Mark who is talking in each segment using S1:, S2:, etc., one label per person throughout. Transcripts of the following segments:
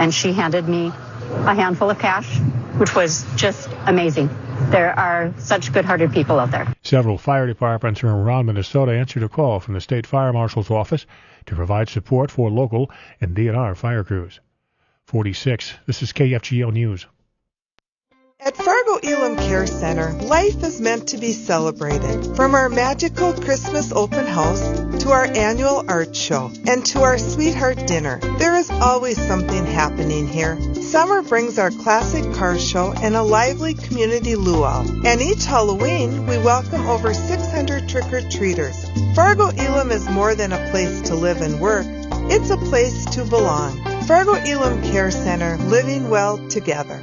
S1: and she handed me a handful of cash, which was just amazing. There are such good-hearted people out there.
S2: Several fire departments from around Minnesota answered a call from the state fire marshal's office to provide support for local and DNR fire crews. 46. This is KFGO News.
S3: At Fargo Elam Care Center, life is meant to be celebrated. From our magical Christmas open house to our annual art show and to our sweetheart dinner, there is always something happening here. Summer brings our classic car show and a lively community luau. And each Halloween, we welcome over 600 trick-or-treaters. Fargo Elam is more than a place to live and work. It's a place to belong. Fargo Elam Care Center, living well together.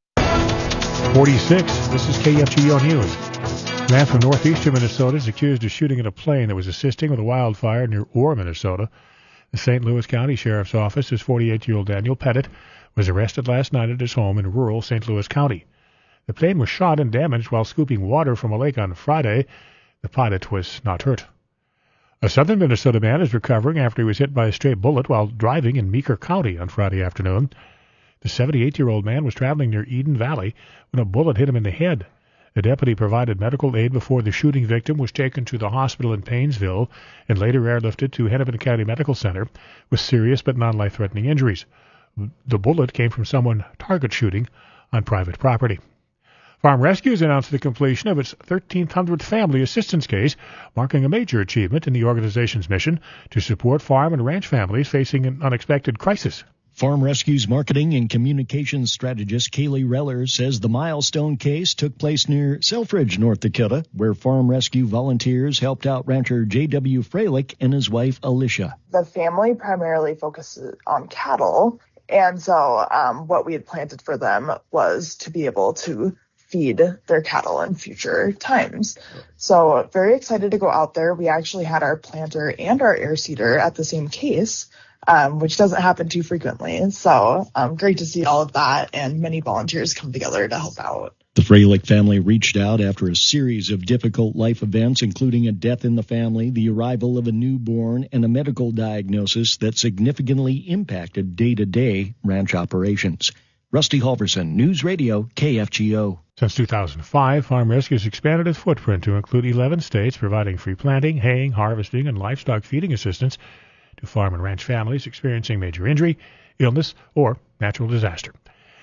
S2: 46. This is KFGO News. A man from northeastern Minnesota is accused of shooting at a plane that was assisting with a wildfire near Orr, Minnesota. The St. Louis County Sheriff's Office's 48-year-old Daniel Pettit was arrested last night at his home in rural St. Louis County. The plane was shot and damaged while scooping water from a lake on Friday. The pilot was not hurt. A southern Minnesota man is recovering after he was hit by a stray bullet while driving in Meeker County on Friday afternoon. The 78-year-old man was traveling near Eden Valley when a bullet hit him in the head. A deputy provided medical aid before the shooting victim was taken to the hospital in Painesville and later airlifted to Hennepin County Medical Center with serious but non-life-threatening injuries. The bullet came from someone target shooting on private property. Farm Rescues announced the completion of its 1,300th family assistance case, marking a major achievement in the organization's mission to support farm and ranch families facing an unexpected crisis.
S4: Farm Rescue's marketing and communications strategist Kaylee Reller says the milestone case took place near Selfridge, North Dakota, where Farm Rescue volunteers helped out rancher J.W. Freilich and his wife Alicia.
S5: The family primarily focuses on cattle, and so what we had planted for them was to be able to feed their cattle in future times. So very excited to go out there. We actually had our planter and our air seeder at the same case, which doesn't happen too frequently. So great to see all of that and many volunteers come together to help out.
S4: The Freilich family reached out after a series of difficult life events, including a death in the family, the arrival of a newborn, and a medical diagnosis that significantly impacted day-to-day ranch operations. Rusty Halverson, News Radio, KFGO.
S2: Since 2005, Farm Rescue has expanded its footprint to include 11 states, providing free planting, haying, harvesting, and livestock feeding assistance to farm and ranch families experiencing major injury, illness, or natural disaster.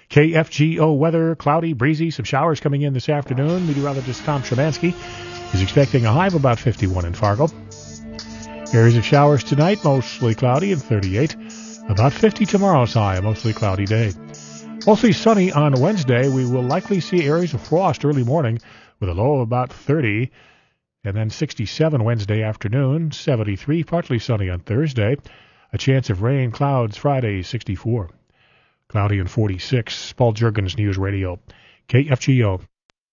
S2: KFGO weather, cloudy, breezy, some showers coming in this afternoon. Meteorologist Tom Szymanski is expecting a high of about 51 in Fargo. Areas of showers tonight, mostly cloudy and 38. About 50 tomorrow's high, a mostly cloudy day. Mostly sunny on Wednesday. We will likely see areas of frost early morning with a low of about 30. And then 67 Wednesday afternoon, 73, partly sunny on Thursday. A chance of rain, clouds Friday, 64. Cloudy and 46. Paul Juergens, News Radio, KFGO.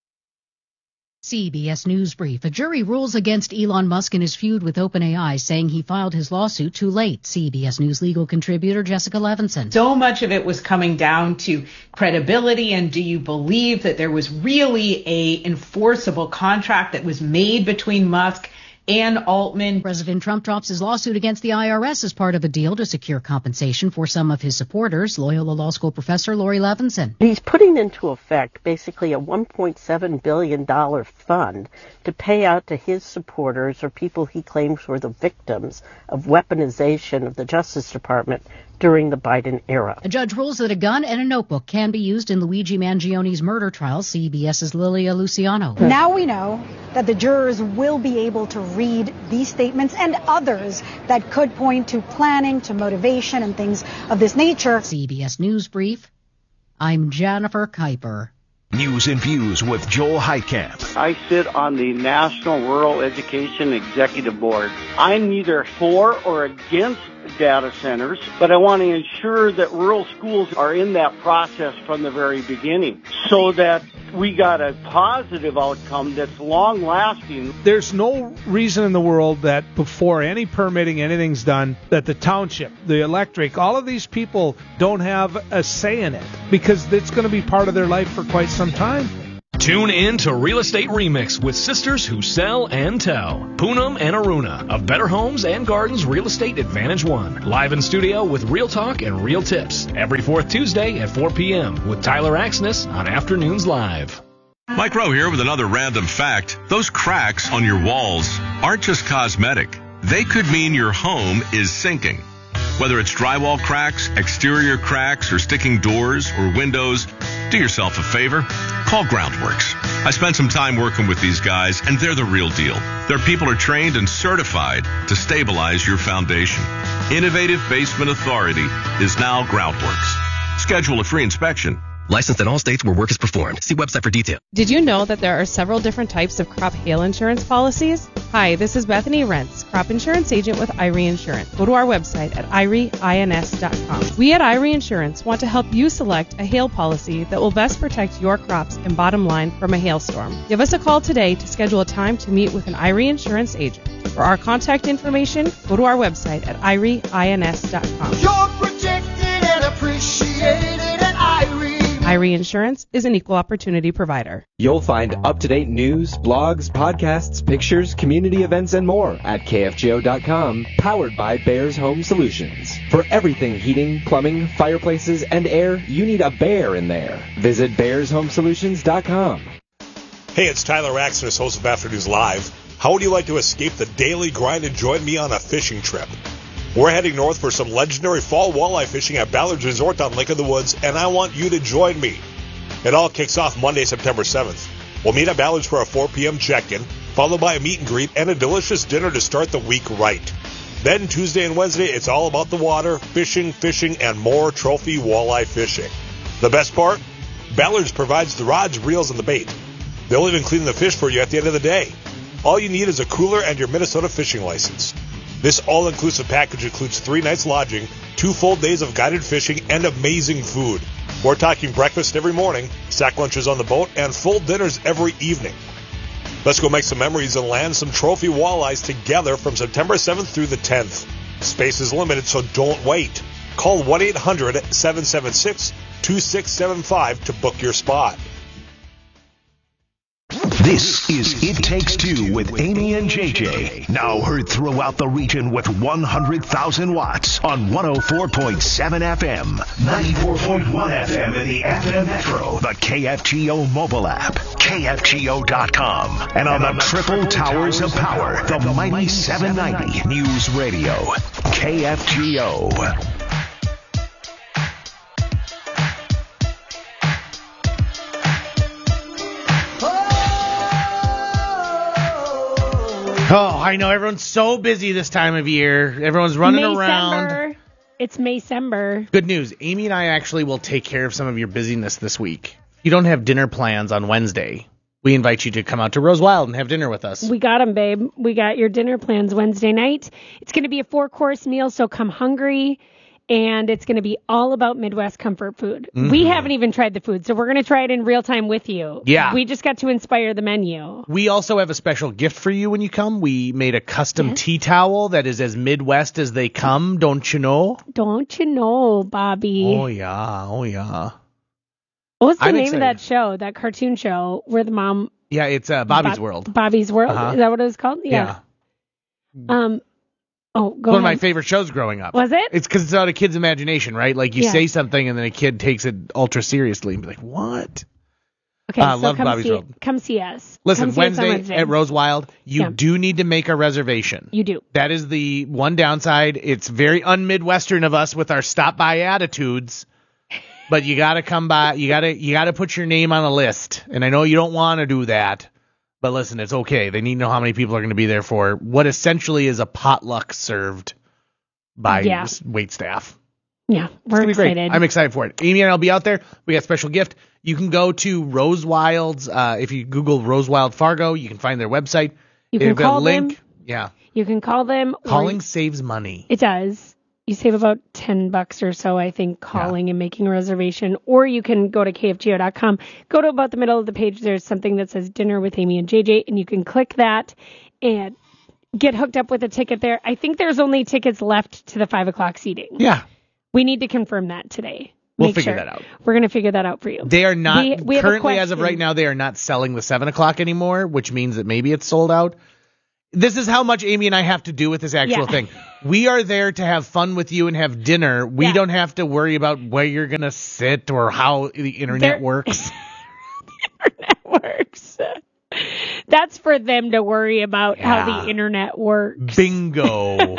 S6: CBS News Brief. A jury rules against Elon Musk in his feud with OpenAI, saying he filed his lawsuit too late. CBS News legal contributor Jessica Levinson.
S7: So much of it was coming down to credibility, and do you believe that there was really a enforceable contract that was made between Musk and Altman?
S6: President Trump drops his lawsuit against the IRS as part of a deal to secure compensation for some of his supporters. Loyola Law School professor Lori Levinson.
S8: He's putting into effect basically a $1.7 billion fund to pay out to his supporters or people he claims were the victims of weaponization of the Justice Department during the Biden era.
S6: A judge rules that a gun and a notebook can be used in Luigi Mangioni's murder trial. CBS's Lilia Luciano.
S9: Now we know that the jurors will be able to read these statements and others that could point to planning, to motivation, and things of this nature.
S6: CBS News Brief. I'm Jennifer Kuiper.
S10: News and Views with Joel Heitkamp.
S11: I sit on the National Rural Education Executive Board. I'm neither for or against data centers, but I want to ensure that rural schools are in that process from the very beginning so that we got a positive outcome that's long-lasting.
S12: There's no reason in the world that before any permitting, anything's done, that the township, the electric, all of these people don't have a say in it because it's going to be part of their life for quite some time.
S10: Tune in to Real Estate Remix with sisters who sell and tell. Poonam and Aruna of Better Homes and Gardens Real Estate Advantage One. Live in studio with real talk and real tips. Every fourth Tuesday at 4 p.m. with Tyler Axness on Afternoons Live.
S13: Mike Rowe here with another random fact. Those cracks on your walls aren't just cosmetic. They could mean your home is sinking. Whether it's drywall cracks, exterior cracks, or sticking doors or windows, do yourself a favor. Call Groundworks. I spent some time working with these guys, and they're the real deal. Their people are trained and certified to stabilize your foundation. Innovative Basement Authority is now Groundworks. Schedule a free inspection.
S14: Licensed in all states where work is performed. See website for detail.
S15: Did you know that there are several different types of crop hail insurance policies? Hi, this is Bethany Rentz, crop insurance agent with IRE Insurance. Go to our website at IREINS.com. We at IRE Insurance want to help you select a hail policy that will best protect your crops and bottom line from a hailstorm. Give us a call today to schedule a time to meet with an IRE Insurance agent. For our contact information, go to our website at IREINS.com.
S16: You're protected and appreciated at IRE.
S15: IRE Insurance is an equal opportunity provider.
S17: You'll find up-to-date news, blogs, podcasts, pictures, community events, and more at KFGO.com, powered by Bears Home Solutions. For everything heating, plumbing, fireplaces, and air, you need a bear in there. Visit BearsHomeSolutions.com.
S18: Hey, it's Tyler Axness, host of Afternoons Live. How would you like to escape the daily grind and join me on a fishing trip? We're heading north for some legendary fall walleye fishing at Ballard's Resort on Lake of the Woods, and I want you to join me. It all kicks off Monday, September 7th. We'll meet at Ballard's for a 4 p.m. check-in, followed by a meet and greet and a delicious dinner to start the week right. Then Tuesday and Wednesday, it's all about the water, fishing, and more trophy walleye fishing. The best part? Ballard's provides the rods, reels, and the bait. They'll even clean the fish for you at the end of the day. All you need is a cooler and your Minnesota fishing license. This all-inclusive package includes 3 nights lodging, 2 full days of guided fishing, and amazing food. We're talking breakfast every morning, sack lunches on the boat, and full dinners every evening. Let's go make some memories and land some trophy walleyes together from September 7th through the 10th. Space is limited, so don't wait. Call 1-800-776-2675 to book your spot.
S10: This is It Takes Two with Amy and JJ. Now heard throughout the region with 100,000 watts on 104.7 FM, 94.1 FM in the FM Metro, the KFGO mobile app, KFGO.com, and on the triple towers of power, the mighty 790 News Radio, KFGO.
S19: Oh, I know. Everyone's so busy this time of year. Everyone's running around.
S20: It's Maycember.
S19: Good news. Amy and I actually will take care of some of your busyness this week. If you don't have dinner plans on Wednesday, we invite you to come out to Rose Wild and have dinner with us.
S20: We got them, babe. We got your dinner plans Wednesday night. It's going to be a 4-course meal, so come hungry. And it's going to be all about Midwest comfort food. Mm-hmm. We haven't even tried the food, so we're going to try it in real time with you.
S19: Yeah.
S20: We just got to inspire the menu.
S19: We also have a special gift for you when you come. We made a custom tea towel that is as Midwest as they come, don't you know?
S20: Don't you know, Bobby?
S19: Oh, yeah. Oh, yeah.
S20: What was the name of that show, that cartoon show, where the mom...
S19: Yeah, it's Bobby's World.
S20: Bobby's World? Uh-huh. Is that what it was called?
S19: Yeah.
S20: Oh, go
S19: One
S20: ahead.
S19: of my favorite shows growing up.
S20: Was it?
S19: It's because it's out of kids' imagination, right? Like you say something and then a kid takes it ultra seriously and be like, what?
S20: Okay, so
S19: love Bobby's World.
S20: Come see us.
S19: Listen, Wednesday at Rose Wild, you do need to make a reservation.
S20: You do.
S19: That is the one downside. It's very un-Midwestern of us with our stop-by attitudes. But you got to come by. You got to put your name on a list. And I know you don't want to do that. But listen, it's okay. They need to know how many people are going to be there for what essentially is a potluck served by wait staff.
S20: Yeah, we're excited.
S19: Great. I'm excited for it. Amy and I will be out there. We got a special gift. You can go to Rose Wild's. If you Google Rose Wild Fargo, you can find their website.
S20: You can call
S19: them.
S20: Yeah. You can call them.
S19: Calling saves money.
S20: It does. You save about $10 or so, I think, calling and making a reservation. Or you can go to KFGO.com. Go to about the middle of the page. There's something that says Dinner with Amy and JJ, and you can click that and get hooked up with a ticket there. I think there's only tickets left to the 5 o'clock seating.
S19: Yeah.
S20: We need to confirm that today.
S19: We'll figure that out.
S20: We're going to figure that out for you.
S19: They are not,
S20: we have a
S19: currently as of
S20: question.
S19: right now, they are not selling the 7 o'clock anymore, which means that maybe it's sold out. This is how much Amy and I have to do with this actual thing. We are there to have fun with you and have dinner. We don't have to worry about where you're going to sit or how the internet works.
S20: The internet works. That's for them to worry about how the internet works.
S19: Bingo.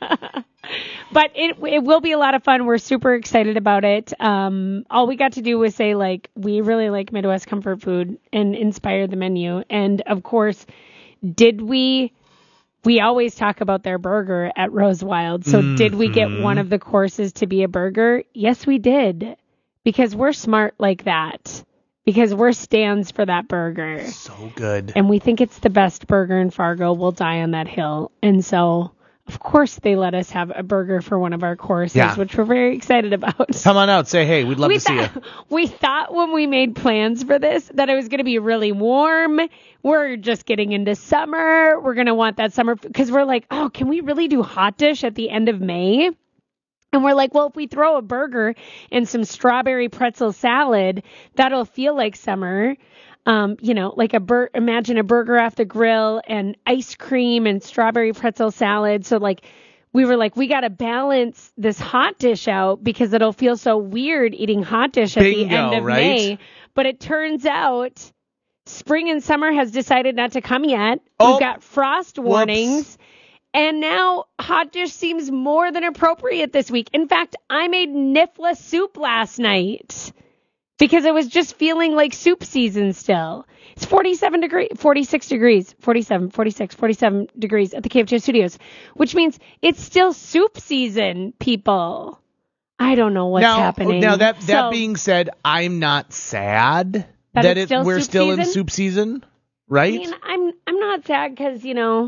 S20: But it will be a lot of fun. We're super excited about it. All we got to do was say, like, we really like Midwest comfort food and inspire the menu. And, of course, did we always talk about their burger at Rose Wild. So did we get one of the courses to be a burger? Yes, we did. Because we're smart like that. Because we're stands for that burger.
S19: So good.
S20: And we think it's the best burger in Fargo. We'll die on that hill. And so, of course, they let us have a burger for one of our courses, which we're very excited about.
S19: Come on out. Say, hey, we'd love to see you.
S20: We thought when we made plans for this that it was going to be really warm. We're just getting into summer. We're going to want that summer because we're like, oh, can we really do hot dish at the end of May? And we're like, well, if we throw a burger and some strawberry pretzel salad, that'll feel like summer. Like imagine a burger off the grill and ice cream and strawberry pretzel salad. So like, we were like, we got to balance this hot dish out because it'll feel so weird eating hot dish at the end of May. But it turns out spring and summer has decided not to come yet. We've got frost warnings. And now hot dish seems more than appropriate this week. In fact, I made NIFLA soup last night because it was just feeling like soup season still. It's 47 degrees, 46 degrees, 47, 46, 47 degrees at the KFJ studios, which means it's still soup season, people. I don't know what's happening.
S19: Now, that being said, I'm not sad that we're still in soup season, right?
S20: I mean, I'm not sad because,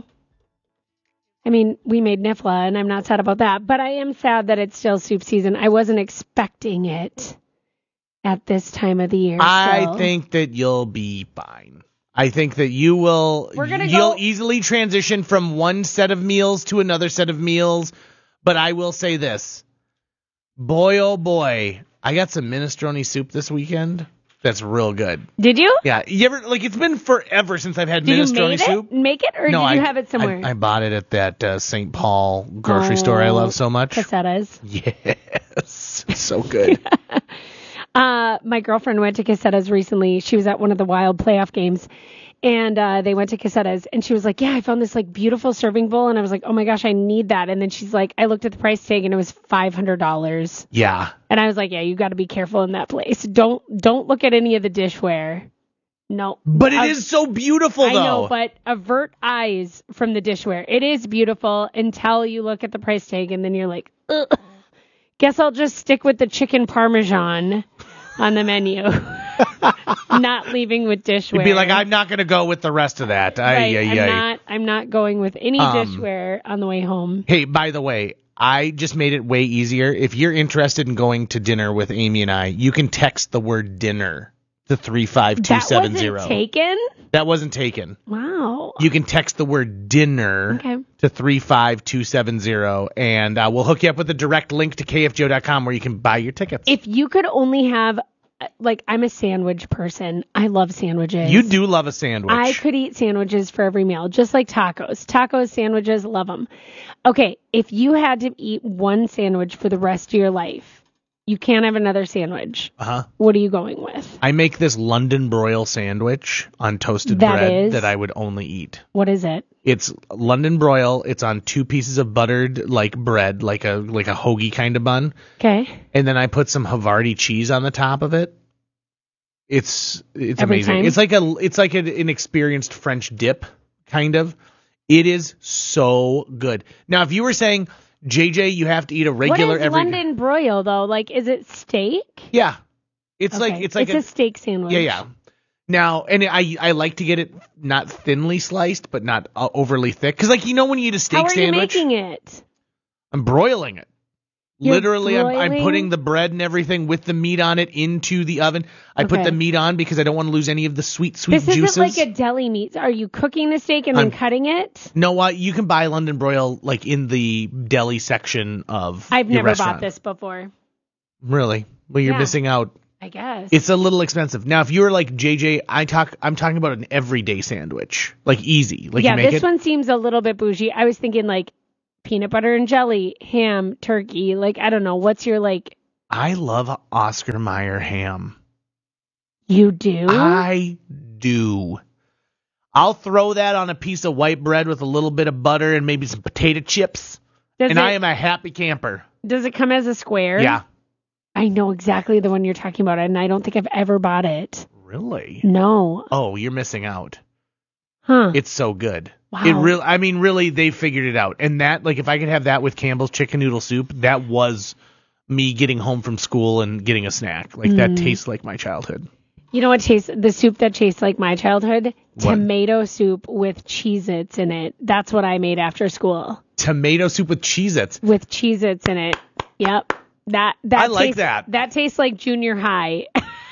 S20: we made NIFLA, and I'm not sad about that. But I am sad that it's still soup season. I wasn't expecting it at this time of the year.
S19: I think that you'll be fine. I think that you'll easily transition from one set of meals to another set of meals. But I will say this. Boy, oh boy, I got some minestrone soup this weekend. That's real good.
S20: Did you?
S19: Yeah. You ever it's been forever since I've had minestrone soup.
S20: Make it, or did you have it somewhere?
S19: I bought it at that St. Paul grocery store I love so much.
S20: Cassetta's.
S19: Yes. So good.
S20: My girlfriend went to Cassetta's recently. She was at one of the Wild playoff games, and they went to Cassetta's, and she was like, yeah, I found this like beautiful serving bowl, and I was like, oh my gosh, I need that. And then she's like, I looked at the price tag, and it was $500.
S19: Yeah.
S20: And I was like, yeah, you got to be careful in that place. Don't look at any of the dishware. No.
S19: But it is so beautiful, though.
S20: I know, but avert eyes from the dishware. It is beautiful until you look at the price tag, and then you're like, ugh. Guess I'll just stick with the chicken parmesan on the menu. Not leaving with dishware.
S19: You'd be like, I'm not going to go with the rest of that.
S20: Right, I'm not going with any dishware on the way home.
S19: Hey, by the way, I just made it way easier. If you're interested in going to dinner with Amy and I, you can text the word dinner to 35270.
S20: That wasn't taken?
S19: That wasn't taken.
S20: Wow.
S19: You can text the word dinner to 35270, and we'll hook you up with a direct link to KFGO.com where you can buy your tickets.
S20: If you could only have, I'm a sandwich person. I love sandwiches.
S19: You do love a sandwich.
S20: I could eat sandwiches for every meal, just like tacos. Tacos, sandwiches, love them. Okay, if you had to eat one sandwich for the rest of your life, you can't have another sandwich. What are you going with?
S19: I make this London broil sandwich on toasted bread that I would only eat.
S20: What is it?
S19: It's London broil. It's on 2 pieces of buttered bread, like a hoagie kind of bun.
S20: Okay.
S19: And then I put some Havarti cheese on the top of it. It's amazing.
S20: Time?
S19: It's like an experienced French dip, kind of. It is so good. Now, if you were saying, JJ, you have to eat a regular
S20: every. What is London broil though? Like, is it steak?
S19: Yeah, it's like
S20: it's a steak sandwich.
S19: Yeah. Now, and I like to get it not thinly sliced, but not overly thick, because when you eat a steak sandwich,
S20: how are you making it?
S19: I'm broiling it.
S20: You're
S19: Literally,
S20: broiling?
S19: I'm putting the bread and everything with the meat on it into the oven. I put the meat on because I don't want to lose any of the sweet juices.
S20: This isn't like a deli meat. Are you cooking the steak and then cutting it?
S19: No, you can buy London broil in the deli section of
S20: I've
S19: your
S20: never
S19: restaurant.
S20: bought this before.
S19: Really? Well, you're missing out.
S20: I guess.
S19: It's a little expensive. Now, if you were like JJ, I'm talking about an everyday sandwich. Like easy. Like you make
S20: this one seems a little bit bougie. I was thinking like peanut butter and jelly, ham, turkey. Like, I don't know. What's your like...
S19: I love Oscar Mayer ham.
S20: You do?
S19: I do. I'll throw that on a piece of white bread with a little bit of butter and maybe some potato chips. I am a happy camper.
S20: Does it come as a square?
S19: Yeah. I
S20: know exactly the one you're talking about, and I don't think I've ever bought it.
S19: Really?
S20: No.
S19: Oh, you're missing out.
S20: Huh.
S19: It's so good.
S20: Wow.
S19: Really, they figured it out. And that, like, if I could have that with Campbell's chicken noodle soup, that was me getting home from school and getting a snack. Like, that tastes like my childhood.
S20: You know what the soup that tastes like my childhood? What? Tomato soup with Cheez-Its in it. That's what I made after school.
S19: Tomato soup with Cheez-Its?
S20: With Cheez-Its in it. Yep. I like that. That tastes like junior high.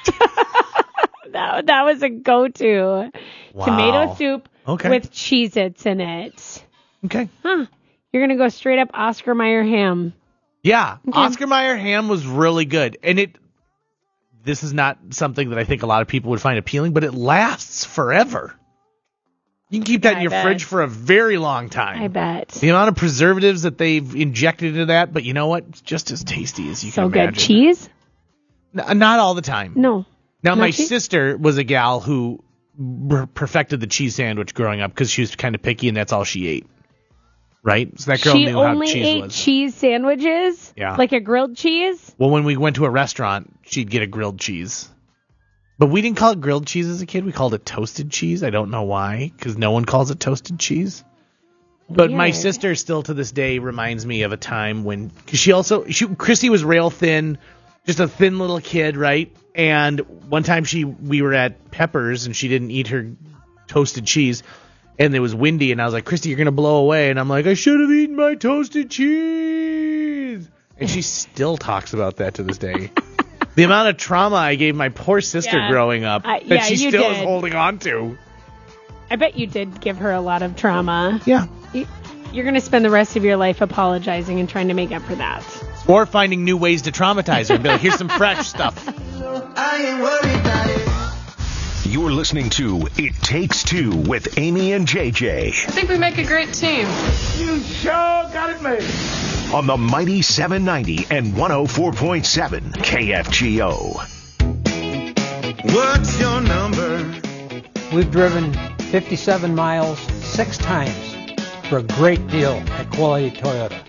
S20: that was a go-to.
S19: Wow.
S20: Tomato soup with Cheez-Its in it.
S19: Okay.
S20: Huh. You're going to go straight up Oscar Mayer ham.
S19: Yeah.
S20: Okay.
S19: Oscar Mayer ham was really good. And this is not something that I think a lot of people would find appealing, but it lasts forever. You can keep that in your fridge for a very long time.
S20: I bet.
S19: The amount of preservatives that they've injected into that, but you know what? It's just as tasty as you can imagine.
S20: So good. Cheese?
S19: Not all the time.
S20: No.
S19: Now, my sister was a gal who perfected the cheese sandwich growing up because she was kind of picky and that's all she ate. Right? So that girl knew how cheese was.
S20: She only ate cheese sandwiches?
S19: Yeah.
S20: Like a grilled cheese?
S19: Well, when we went to a restaurant, she'd get a grilled cheese. But we didn't call it grilled cheese as a kid. We called it toasted cheese. I don't know why, because no one calls it toasted cheese. But my sister still to this day reminds me of a time when, because Chrissy was rail thin, just a thin little kid, right? And one time we were at Pepper's and she didn't eat her toasted cheese. And it was windy, and I was like, Christy, you're going to blow away. And I'm like, I should have eaten my toasted cheese. And she still talks about that to this day. The amount of trauma I gave my poor sister growing up that she still is holding on to.
S20: I bet you did give her a lot of trauma.
S19: Yeah.
S20: You're going to spend the rest of your life apologizing and trying to make up for that.
S19: Or finding new ways to traumatize her and be like, here's some fresh stuff.
S16: I ain't worried about it.
S10: You're listening to It Takes Two with Amy and JJ.
S15: I think we make a great team.
S16: You sure got it made.
S10: On the mighty 790 and 104.7 KFGO.
S16: What's your number?
S21: We've driven 57 miles 6 times for a great deal at Quality Toyota.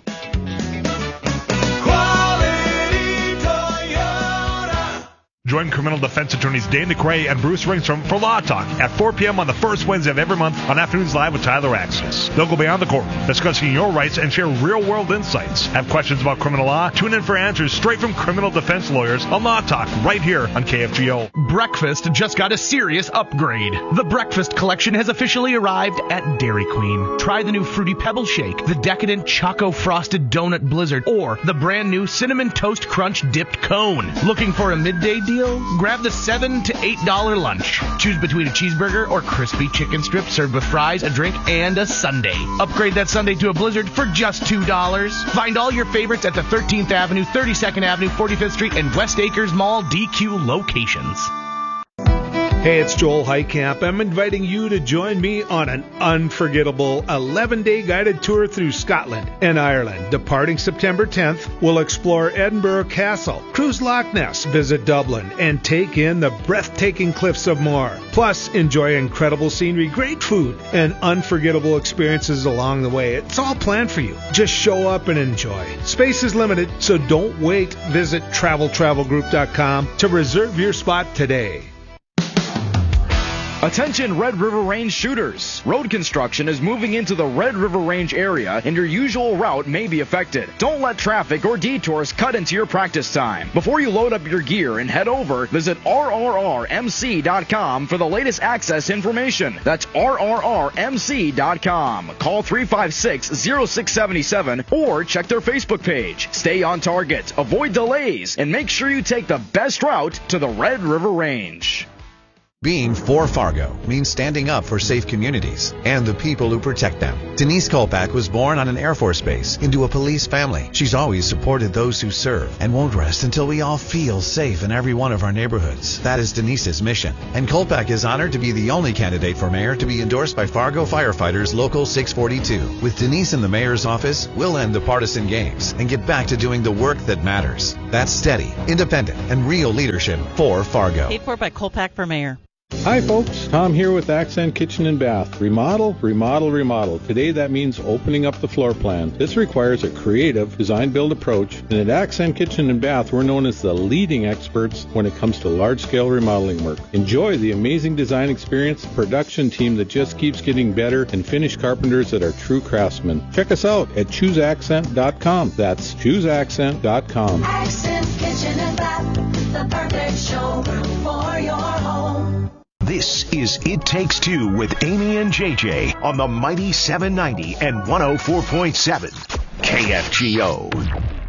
S18: Join criminal defense attorneys Dane McRae and Bruce Ringstrom for Law Talk at 4 p.m. on the first Wednesday of every month on Afternoons Live with Tyler Axis. They'll go beyond the courtroom, discussing your rights and share real-world insights. Have questions about criminal law? Tune in for answers straight from criminal defense lawyers on Law Talk right here on KFGO.
S22: Breakfast just got a serious upgrade. The breakfast collection has officially arrived at Dairy Queen. Try the new Fruity Pebble Shake, the decadent Choco Frosted Donut Blizzard, or the brand new Cinnamon Toast Crunch Dipped Cone. Looking for a midday deal? Grab the $7 to $8 lunch. Choose between a cheeseburger or crispy chicken strip served with fries, a drink, and a sundae. Upgrade that sundae to a Blizzard for just $2. Find all your favorites at the 13th Avenue, 32nd Avenue, 45th Street, and West Acres Mall DQ locations.
S12: Hey, it's Joel Heitkamp. I'm inviting you to join me on an unforgettable 11-day guided tour through Scotland and Ireland. Departing September 10th, we'll explore Edinburgh Castle, cruise Loch Ness, visit Dublin, and take in the breathtaking cliffs of Moher. Plus, enjoy incredible scenery, great food, and unforgettable experiences along the way. It's all planned for you. Just show up and enjoy. Space is limited, so don't wait. Visit travelgroup.com to reserve your spot today.
S23: Attention Red River Range shooters. Road construction is moving into the Red River Range area and your usual route may be affected. Don't let traffic or detours cut into your practice time. Before you load up your gear and head over, visit rrrmc.com for the latest access information. That's rrrmc.com. Call 356-0677 or check their Facebook page. Stay on target, avoid delays, and make sure you take the best route to the Red River Range.
S1: Being for Fargo means standing up for safe communities and the people who protect them. Denise Kolpak was born on an Air Force base into a police family. She's always supported those who serve and won't rest until we all feel safe in every one of our neighborhoods. That is Denise's mission. And Kolpak is honored to be the only candidate for mayor to be endorsed by Fargo Firefighters Local 642. With Denise in the mayor's office, we'll end the partisan games and get back to doing the work that matters. That's steady, independent, and real leadership for Fargo.
S3: Paid for by Kolpak for mayor.
S5: Hi folks, Tom here with Accent Kitchen and Bath. Remodel, remodel, remodel. Today that means opening up the floor plan. This requires a creative design-build approach, and at Accent Kitchen and Bath we're known as the leading experts when it comes to large-scale remodeling work. Enjoy the amazing design experience, production team that just keeps getting better, and finished carpenters that are true craftsmen. Check us out at ChooseAccent.com. That's ChooseAccent.com.
S16: Accent Kitchen and Bath, the perfect showroom for your home.
S10: This is It Takes Two with Amy and JJ on the mighty 790 and 104.7 KFGO.